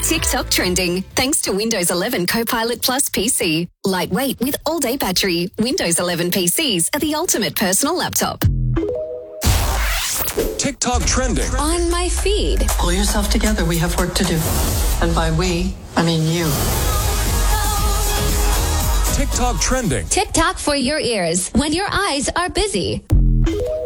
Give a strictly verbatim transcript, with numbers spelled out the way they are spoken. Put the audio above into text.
TikTok trending thanks to Windows eleven Copilot Plus P C. Lightweight with all-day battery, Windows eleven P Cs are the ultimate personal laptop. TikTok trending. On my feed. Pull yourself together. We have work to do. And by we, I mean you. TikTok trending. TikTok for your ears when your eyes are busy.